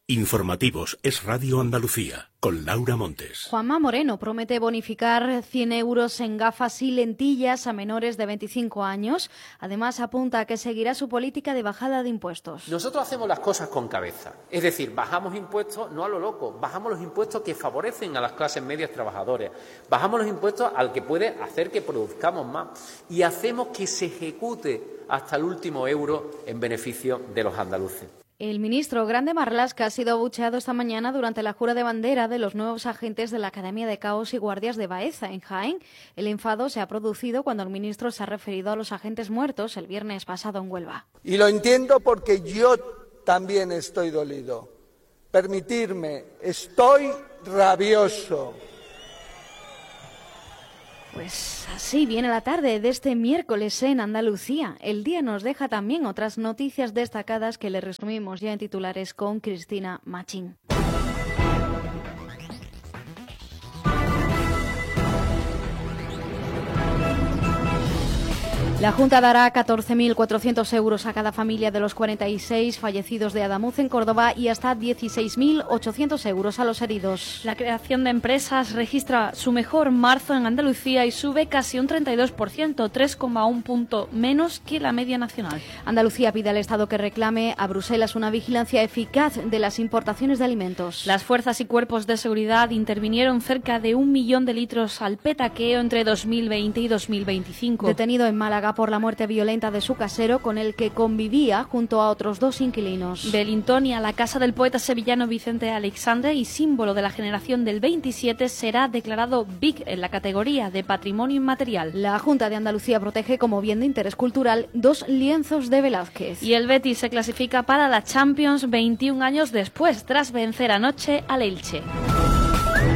Informativos Es Radio Andalucía, con Laura Montes. Juanma Moreno promete bonificar 100 euros en gafas y lentillas a menores de 25 años. Además, apunta a que seguirá su política de bajada de impuestos. Nosotros hacemos las cosas con cabeza. Es decir, bajamos impuestos no a lo loco, bajamos los impuestos que favorecen a las clases medias trabajadoras. Bajamos los impuestos al que puede hacer que produzcamos más. Y hacemos que se ejecute hasta el último euro en beneficio de los andaluces. El ministro Grande Marlaska ha sido abucheado esta mañana durante la jura de bandera de los nuevos agentes de la Academia de Caos y Guardias de Baeza, en Jaén. El enfado se ha producido cuando el ministro se ha referido a los agentes muertos el viernes pasado en Huelva. Y lo entiendo porque yo también estoy dolido. Permitirme, estoy rabioso. Pues así viene la tarde de este miércoles en Andalucía. El día nos deja también otras noticias destacadas que le resumimos ya en titulares con Cristina Machín. La Junta dará 14.400 euros a cada familia de los 46 fallecidos de Adamuz en Córdoba y hasta 16.800 euros a los heridos. La creación de empresas registra su mejor marzo en Andalucía y sube casi un 32%, 3,1 punto menos que la media nacional. Andalucía pide al Estado que reclame a Bruselas una vigilancia eficaz de las importaciones de alimentos. Las fuerzas y cuerpos de seguridad intervinieron cerca de 1 millón de litros al petaqueo entre 2020 y 2025. Detenido en Málaga por la muerte violenta de su casero, con el que convivía junto a otros 2 inquilinos. De Lintonia, la casa del poeta sevillano Vicente Aleixandre y símbolo de la generación del 27, será declarado BIC en la categoría de Patrimonio Inmaterial. La Junta de Andalucía protege como bien de interés cultural 2 lienzos de Velázquez. Y el Betis se clasifica para la Champions 21 años después, tras vencer anoche al Elche.